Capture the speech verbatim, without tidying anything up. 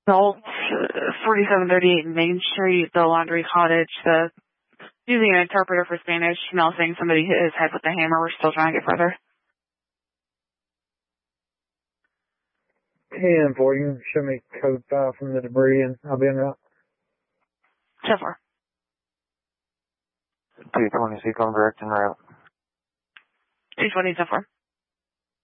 No, forty-seven thirty-eight Main Street, the Laundry Cottage, the using an interpreter for Spanish, now saying somebody hit his head with a hammer. We're still trying to get further. ten four, you can show me code five from the debris and I'll be en route. So far. two twenty, C, going direct en route. two twenty, so far.